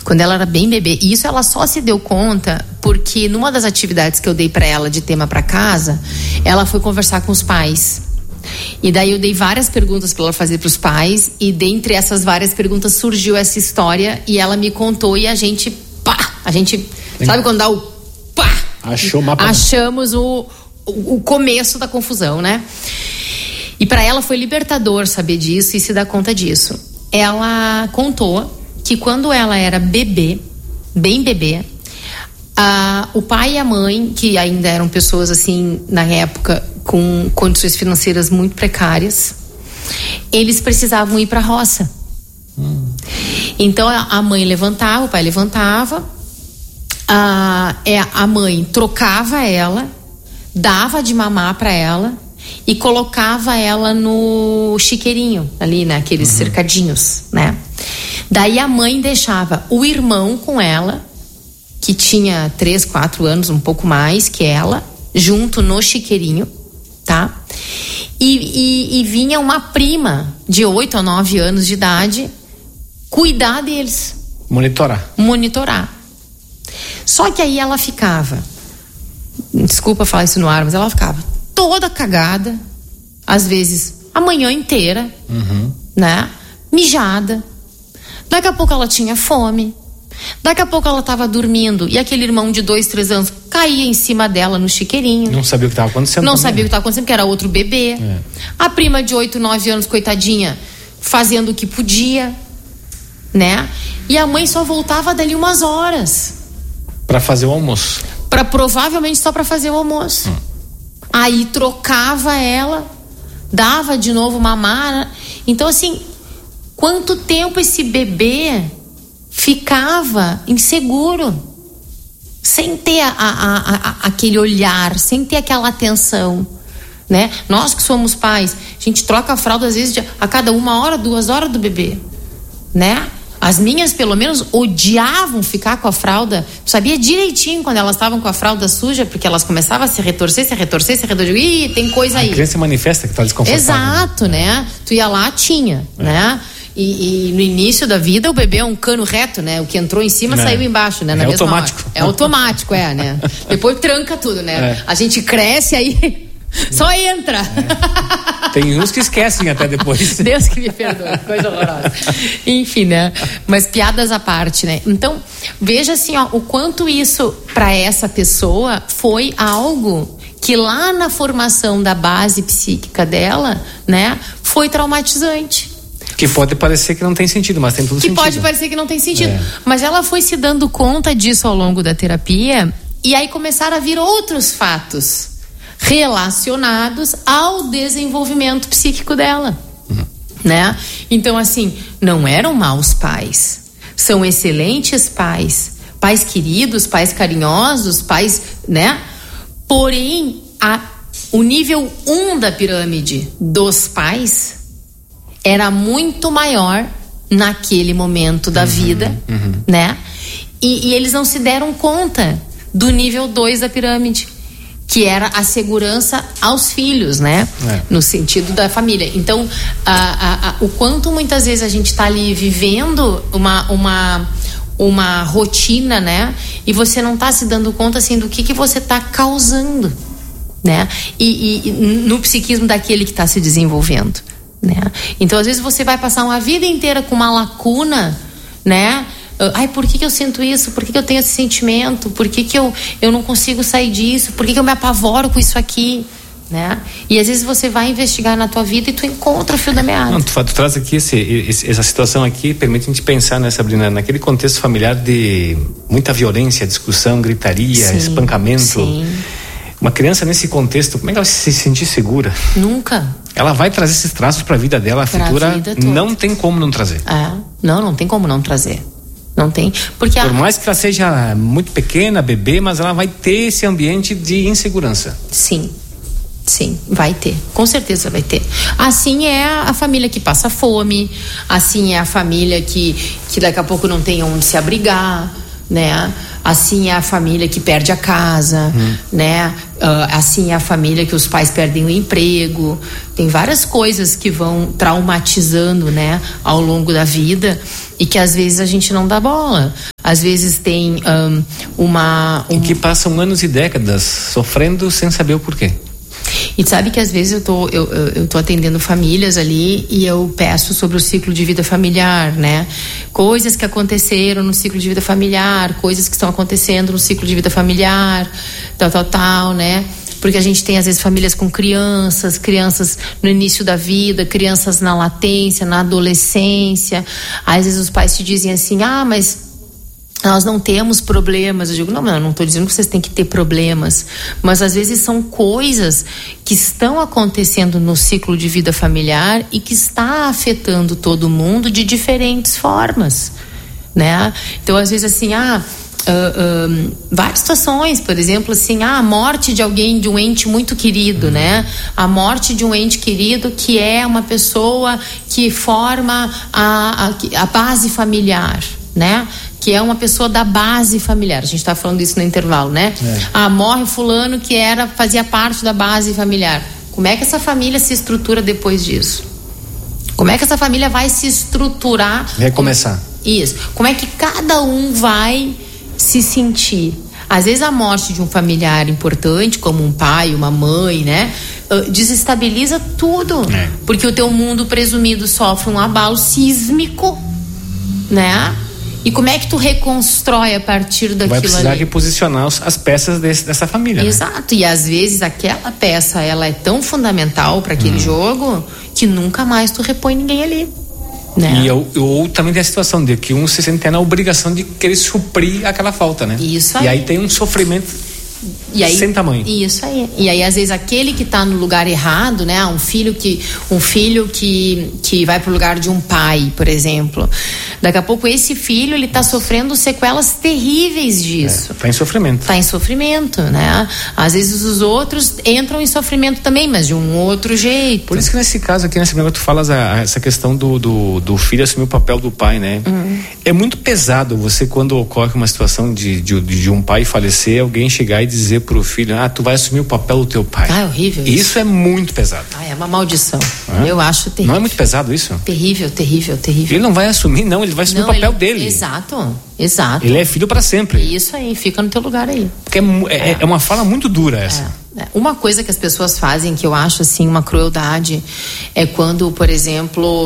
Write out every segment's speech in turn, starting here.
Quando ela era bem bebê. E isso ela só se deu conta porque numa das atividades que eu dei pra ela de tema pra casa, ela foi conversar com os pais. E daí eu dei várias perguntas pra ela fazer pros pais, e dentre essas várias perguntas surgiu essa história e ela me contou e a gente sabe quando dá o pá? Achamos o começo da confusão, né? E pra ela foi libertador saber disso e se dar conta disso. Ela contou que quando ela era bebê, bem bebê, o pai e a mãe, que ainda eram pessoas assim, na época, com condições financeiras muito precárias, eles precisavam ir para a roça. Então a mãe levantava, o pai levantava, a mãe trocava ela, dava de mamar para ela e colocava ela no chiqueirinho ali, né, aqueles cercadinhos, né? Daí a mãe deixava o irmão com ela, que tinha 3, 4 anos, um pouco mais que ela, junto no chiqueirinho, tá? E vinha uma prima de 8 a 9 anos de idade cuidar deles. Monitorar. Só que aí ela ficava, desculpa falar isso no ar, mas ela ficava toda cagada, às vezes a manhã inteira, né? Mijada. Daqui a pouco ela tinha fome. Daqui a pouco ela estava dormindo e aquele irmão de 2, 3 anos caía em cima dela no chiqueirinho. Não sabia o que estava acontecendo. Não sabia o que estava acontecendo, porque era outro bebê. A prima de 8, 9 anos, coitadinha, fazendo o que podia, né? E a mãe só voltava dali umas horas. Para fazer o almoço. Provavelmente só para fazer o almoço. Aí trocava ela, dava de novo mamar. Então, assim, quanto tempo esse bebê ficava inseguro, sem ter aquele olhar, sem ter aquela atenção, né? Nós que somos pais, a gente troca a fralda às vezes a cada 1 hora, 2 horas do bebê, né? As minhas, pelo menos, odiavam ficar com a fralda. Sabia direitinho quando elas estavam com a fralda suja, porque elas começavam a se retorcer. Ih, tem coisa aí. A criança manifesta que tá desconfortável. Exato, né? Tu ia lá, tinha, né? E no início da vida o bebê é um cano reto, né? O que entrou em cima saiu embaixo, né? Na mesma automático. hora. É automático, né? Depois tranca tudo, né? A gente cresce aí, só entra. Tem uns que esquecem até depois. Deus que me perdoe, coisa horrorosa. Enfim, né? Mas piadas à parte, né? Então, veja assim, ó, o quanto isso para essa pessoa foi algo que lá na formação da base psíquica dela, né? Foi traumatizante. Que pode parecer que não tem sentido, mas tem tudo sentido. Que pode parecer que não tem sentido. Mas ela foi se dando conta disso ao longo da terapia, e aí começaram a vir outros fatos relacionados ao desenvolvimento psíquico dela, né? Então, assim, não eram maus pais, são excelentes pais, pais queridos, pais carinhosos, pais, né? Porém, o nível 1 da pirâmide dos pais era muito maior naquele momento da vida, né? E eles não se deram conta do nível 2 da pirâmide, que era a segurança aos filhos, né? No sentido da família. Então, o quanto muitas vezes a gente está ali vivendo uma rotina, né? E você não está se dando conta, assim, do que você está causando, né? E no psiquismo daquele que está se desenvolvendo, né? Então, às vezes você vai passar uma vida inteira com uma lacuna, né? Ai, por que eu sinto isso? Por que eu tenho esse sentimento? Por que eu não consigo sair disso? Por que eu me apavoro com isso aqui? Né? E às vezes você vai investigar na tua vida e tu encontra o fio da meada. Não, tu traz aqui essa situação aqui, permite a gente pensar, né, Sabrina, naquele contexto familiar de muita violência, discussão, gritaria, espancamento. Sim. Uma criança nesse contexto, como é que ela se sentir segura? Nunca. Ela vai trazer esses traços para a vida dela, a futura, não tem como não trazer. Não tem como não trazer. Não tem, porque por mais que ela seja muito pequena, bebê, mas ela vai ter esse ambiente de insegurança. Sim, vai ter, com certeza vai ter. Assim é a família que passa fome, assim é a família que daqui a pouco não tem onde se abrigar, né? Assim é a família que perde a casa, né? Assim é a família que os pais perdem o emprego. Tem várias coisas que vão traumatizando, né, ao longo da vida, e que às vezes a gente não dá bola. às vezes tem E que passam anos e décadas sofrendo sem saber o porquê. E sabe que às vezes eu tô atendendo famílias ali e eu peço sobre o ciclo de vida familiar, né? Coisas que aconteceram no ciclo de vida familiar, coisas que estão acontecendo no ciclo de vida familiar, tal, né? Porque a gente tem às vezes famílias com crianças no início da vida, crianças na latência, na adolescência. Às vezes os pais te dizem assim, mas nós não temos problemas. Eu digo, não estou dizendo que vocês têm que ter problemas, mas às vezes são coisas que estão acontecendo no ciclo de vida familiar e que está afetando todo mundo de diferentes formas, né? Então às vezes assim, várias situações, por exemplo, assim, a morte de alguém, de um ente muito querido, né? A morte de um ente querido que é uma pessoa que forma a base familiar, né? Que é uma pessoa da base familiar. A gente está falando isso no intervalo, né? Morre fulano que fazia parte da base familiar. Como é que essa família se estrutura depois disso? Como é que essa família vai se estruturar? Recomeçar. Isso. Como é que cada um vai se sentir? Às vezes a morte de um familiar importante, como um pai, uma mãe, né? Desestabiliza tudo. Porque o teu mundo presumido sofre um abalo sísmico, né? E como é que tu reconstrói a partir daquilo ali? Vai precisar reposicionar as peças dessa família. Exato, né? E às vezes aquela peça, ela é tão fundamental para aquele jogo que nunca mais tu repõe ninguém ali, né? Ou também tem a situação de que um se sente na obrigação de querer suprir aquela falta, né? Isso aí. E aí tem um sofrimento sem tamanho. Isso aí. E aí às vezes aquele que está no lugar errado, né? Um filho que vai pro lugar de um pai, por exemplo. Daqui a pouco esse filho, ele tá sofrendo sequelas terríveis disso. Tá em sofrimento. Tá em sofrimento, né? Às vezes os outros entram em sofrimento também, mas de um outro jeito. Por isso que nesse caso aqui, nesse momento, tu falas essa questão do filho assumir o papel do pai, né? É muito pesado você, quando ocorre uma situação de um pai falecer, alguém chegar e dizer pro filho, tu vai assumir o papel do teu pai. É horrível isso. Isso é muito pesado. É uma maldição. Eu acho terrível. Não é muito pesado isso? Terrível. Ele não vai assumir, não, ele vai assumir o papel dele. Exato. Ele é filho para sempre. Isso aí, fica no teu lugar aí. Porque é uma fala muito dura essa. Uma coisa que as pessoas fazem, que eu acho assim uma crueldade, é quando, por exemplo,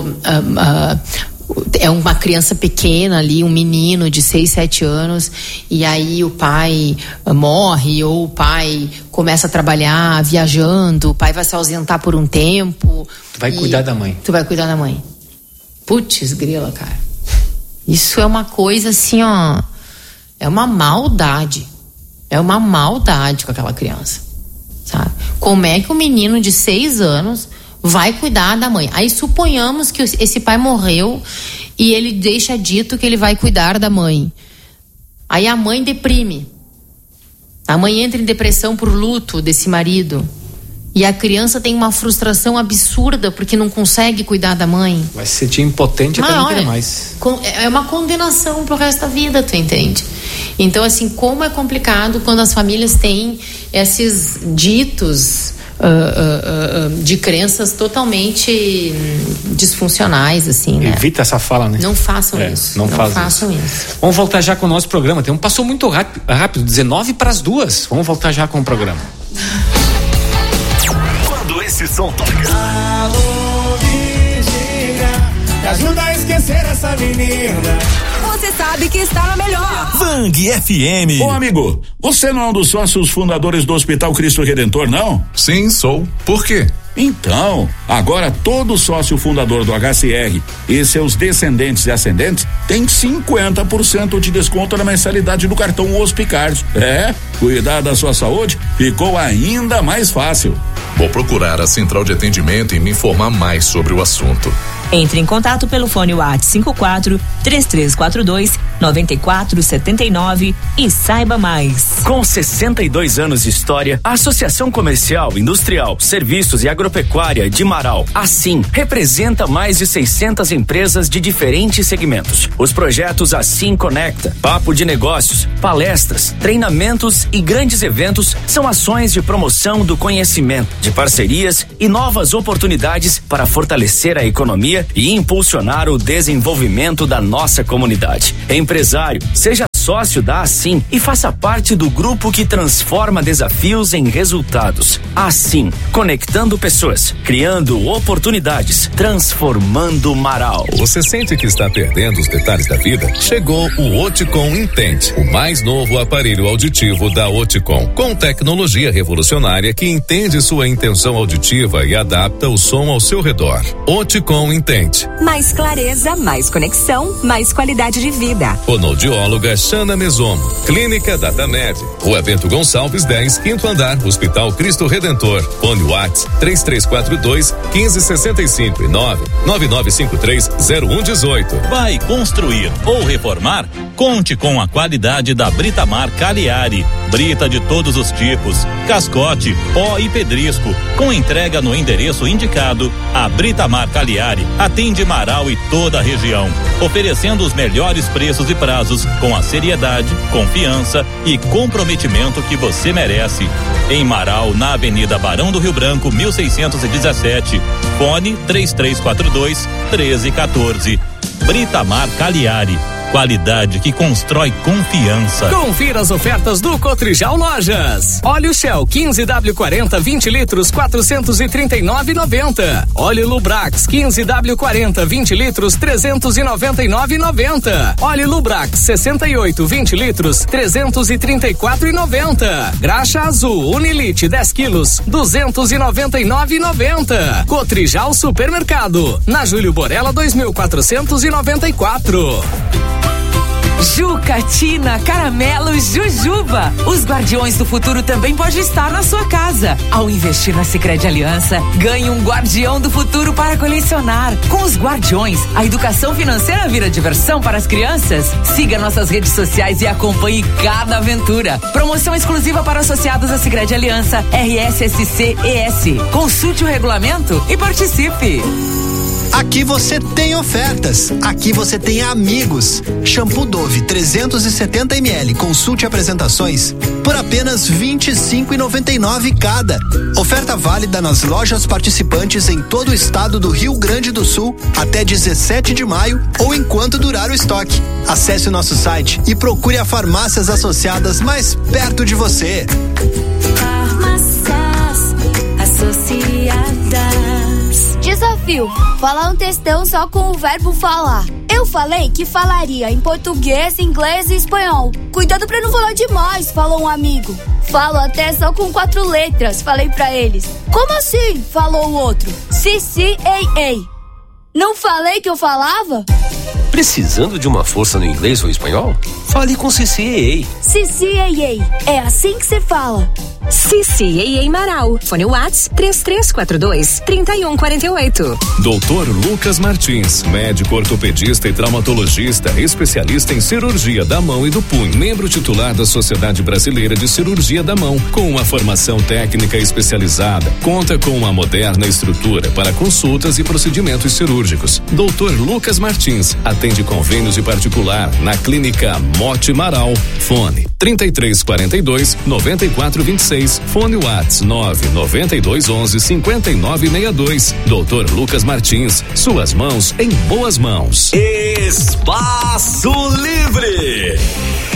é uma criança pequena ali, um menino de 6, 7 anos, e aí o pai morre, ou o pai começa a trabalhar viajando, o pai vai se ausentar por um tempo. Tu vai cuidar da mãe. Tu vai cuidar da mãe. Putz, grila, cara. Isso é uma coisa assim, é uma maldade. É uma maldade com aquela criança, sabe? Como é que um menino de 6 anos vai cuidar da mãe? Aí suponhamos que esse pai morreu e ele deixa dito que ele vai cuidar da mãe. Aí a mãe deprime. A mãe entra em depressão por luto desse marido. E a criança tem uma frustração absurda porque não consegue cuidar da mãe. Vai se sentir impotente até não querer mais. É uma condenação pro resto da vida, tu entende? Então, assim, como é complicado quando as famílias têm esses ditos de crenças totalmente disfuncionais, assim, né? Evita essa fala, né? Não façam isso. Não façam isso. Vamos voltar já com o nosso programa. Passou muito rápido, 19:02. Vamos voltar já com o programa. Quando esse som toca, alô, Virgínia, me ajuda a esquecer essa menina. Você sabe que está na melhor. Vang FM. Ô amigo, você não é um dos sócios fundadores do Hospital Cristo Redentor, não? Sim, sou. Por quê? Então, agora todo sócio fundador do HCR e seus descendentes e ascendentes tem 50% de desconto na mensalidade do cartão Hospicard. Cuidar da sua saúde ficou ainda mais fácil. Vou procurar a central de atendimento e me informar mais sobre o assunto. Entre em contato pelo fone WhatsApp 54-3342-9479 e saiba mais. Com 62 anos de história, a Associação Comercial, Industrial, Serviços e Agropecuária de Marau, assim, representa mais de 600 empresas de diferentes segmentos. Os projetos Assim Conecta, Papo de Negócios, palestras, treinamentos e grandes eventos são ações de promoção do conhecimento, de parcerias e novas oportunidades para fortalecer a economia e impulsionar o desenvolvimento da nossa comunidade. Em Empresário, seja sócio da Assim e faça parte do grupo que transforma desafios em resultados. Assim, conectando pessoas, criando oportunidades, transformando Marau. Você sente que está perdendo os detalhes da vida? Chegou o Oticom Intente, o mais novo aparelho auditivo da Oticom, com tecnologia revolucionária que entende sua intenção auditiva e adapta o som ao seu redor. Oticom Intente. Mais clareza, mais conexão, mais qualidade de vida. Fonoaudióloga Xana Mesomo. Clínica Datamed. Rua Bento Gonçalves 10, 5º andar, Hospital Cristo Redentor. Fone WhatsApp 3342-1565 e 99953-0118. Vai construir ou reformar? Conte com a qualidade da Britamar Cagliari. Brita de todos os tipos, cascote, pó e pedrisco, com entrega no endereço indicado. A Britamar Cagliari atende Marau e toda a região, oferecendo os melhores preços e prazos com a seriedade, confiança e comprometimento que você merece. Em Marau, na Avenida Barão do Rio Branco, 1617. Fone 3342-1314. Britamar Cagliari. Qualidade que constrói confiança. Confira as ofertas do Cotrijal Lojas. Óleo Shell 15W40 20 litros 439,90. Óleo Lubrax 15W40 20 litros 399,90. Óleo Lubrax 68 20 litros 334,90. Graxa Azul Unilite 10 quilos 299,90. Cotrijal Supermercado, na Júlio Borella 2494. Jucatina, Caramelo, Jujuba. Os Guardiões do Futuro também pode estar na sua casa. Ao investir na Sicredi Aliança, ganhe um Guardião do Futuro para colecionar. Com os Guardiões, a educação financeira vira diversão para as crianças. Siga nossas redes sociais e acompanhe cada aventura. Promoção exclusiva para associados à Sicredi Aliança, RSSC-ES. Consulte o regulamento e participe. Aqui você tem ofertas, aqui você tem amigos. Shampoo Dove 370 ml, consulte apresentações por apenas R$25,99 cada. Oferta válida nas lojas participantes em todo o estado do Rio Grande do Sul até 17 de maio ou enquanto durar o estoque. Acesse o nosso site e procure a farmácias associadas mais perto de você. Farmácias Associadas. Desafio: falar um textão só com o verbo falar. Eu falei que falaria em português, inglês e espanhol. Cuidado pra não falar demais, falou um amigo. Falo até só com 4 letras, falei pra eles. Como assim? Falou o outro. Si, ei. Não falei que eu falava? Precisando de uma força no inglês ou espanhol? Fale com CCAA. CCAA. É assim que se fala. CCAA Marau. Fone WhatsApp 3342-3148. Dr. Lucas Martins, médico ortopedista e traumatologista, especialista em cirurgia da mão e do punho, membro titular da Sociedade Brasileira de Cirurgia da Mão, com uma formação técnica especializada, conta com uma moderna estrutura para consultas e procedimentos cirúrgicos. Dr. Lucas Martins atende convênios e particular na Clínica Mote Marau. Fone 3342-9426. Fone WhatsApp 99211-5962. Dr. Lucas Martins, suas mãos em boas mãos. Espaço Livre.